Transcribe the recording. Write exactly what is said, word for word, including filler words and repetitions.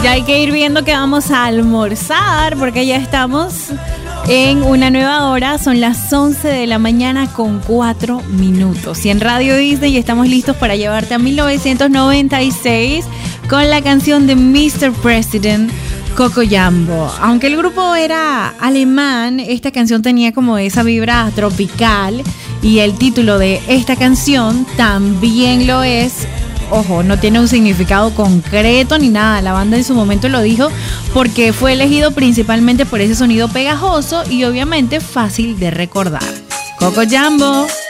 Ya hay que ir viendo que vamos a almorzar porque ya estamos en una nueva hora. Son las once de la mañana con cuatro minutos. Y en Radio Disney estamos listos para llevarte a mil novecientos noventa y seis con la canción de mister President, Coco Jambo. Aunque el grupo era alemán, esta canción tenía como esa vibra tropical y el título de esta canción también lo es. Ojo, no tiene un significado concreto ni nada. La banda en su momento lo dijo porque fue elegido principalmente por ese sonido pegajoso y obviamente fácil de recordar. Coco Jambo.